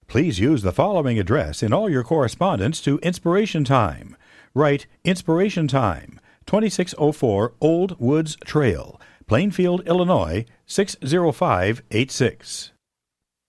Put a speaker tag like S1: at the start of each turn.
S1: Please use the following address in all your correspondence to Inspiration Time. Write Inspiration Time, 2604 Old Woods Trail, Plainfield, Illinois, 60586.